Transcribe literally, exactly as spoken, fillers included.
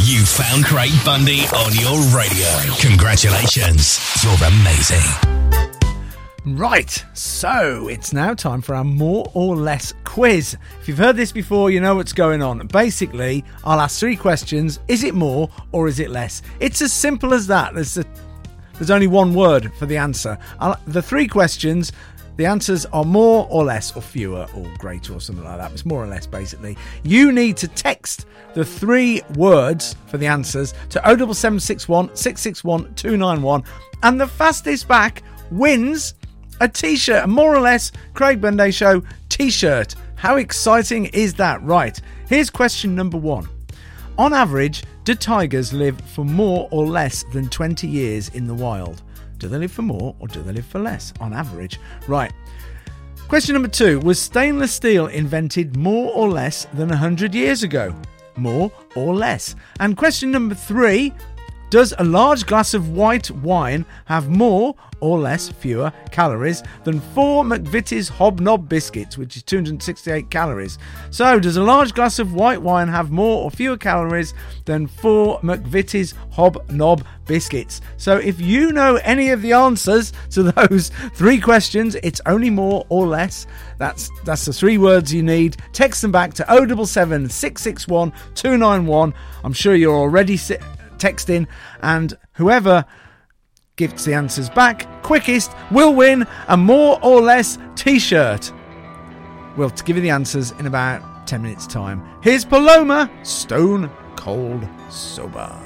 You found Craig Bundy on your radio. Congratulations. You're amazing. Right, so it's now time for our more or less quiz. If you've heard this before, you know what's going on. Basically, I'll ask three questions. Is it more or is it less? It's as simple as that. There's, a, there's only one word for the answer. I'll, the three questions, the answers are more or less or fewer or greater or something like that. It's more or less, basically. You need to text the three words for the answers to oh seven seven six one, six six one, two nine one, and the fastest back wins a t-shirt, a more or less Craig Bundy Show t-shirt. How exciting is that? Right, here's question number one. On average, do tigers live for more or less than twenty years in the wild? Do they live for more or do they live for less on average? Right. Question number two. Was stainless steel invented more or less than one hundred years ago? More or less? And question number three. Does a large glass of white wine have more or less fewer calories than four McVitie's Hobnob biscuits, which is two hundred sixty-eight calories? So, does a large glass of white wine have more or fewer calories than four McVitie's Hobnob biscuits? So, if you know any of the answers to those three questions, it's only more or less. That's that's the three words you need. Text them back to oh seven seven, six six one, two nine one. I'm sure you're already si- texting, and whoever gives the answers back quickest will win a more or less t-shirt. We'll give you the answers in about ten minutes time. Here's Paloma, Stone Cold Sober.